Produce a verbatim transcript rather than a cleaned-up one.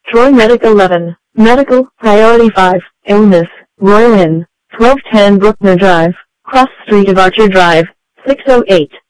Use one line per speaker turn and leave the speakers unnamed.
Troy Medic eleven, Medical, Priority five, Illness, Royal Inn, twelve ten Bruckner Drive, Cross Street of Archer Drive, six oh eight.